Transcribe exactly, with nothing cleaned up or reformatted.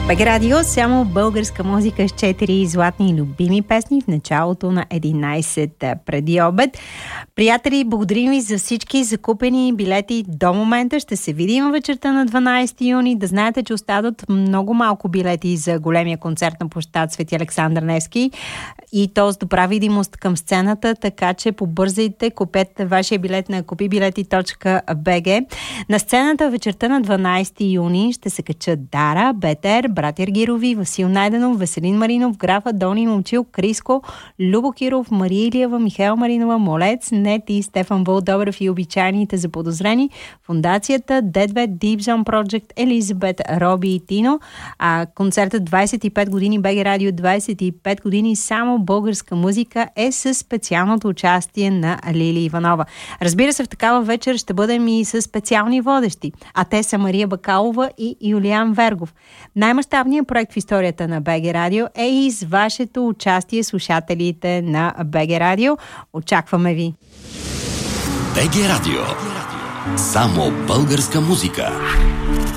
БГ Радио, само българска музика с четири златни и любими песни в началото на единайсет преди обед. Приятели, благодарим ви за всички закупени билети до момента. Ще се видим вечерта на дванайсети юни. Да знаете, че остават много малко билети за големия концерт на площад Свети Александър Невски и то с добра видимост към сцената, така че побързайте, купете вашия билет на купи билети точка би джи. На сцената вечерта на дванайсети юни ще се качат Дара, Бетер, Братя Гирови, Васил Найденов, Веселин Маринов, Графа, Дони Момчил, Криско, Любо Киров, Мария Илиева, Михаил Маринова, Молец, Нет и Стефан Вълдобрев и обичайните заподозрени, Фондацията, Дедвет, Deep Zone Project, Елизабет, Роби и Тино. А концертът двайсет и пет години БГ Радио, двайсет и пет години само българска музика е със специалното участие на Лили Иванова. Разбира се, в такава вечер ще бъдем и с специални водещи, а те са Мария Бакалова и Юлиан Вергов. Най-мащабният проект в историята на БГ Радио е и с вашето участие, слушателите на БГ Радио. Очакваме ви! БГ Радио. Само българска музика.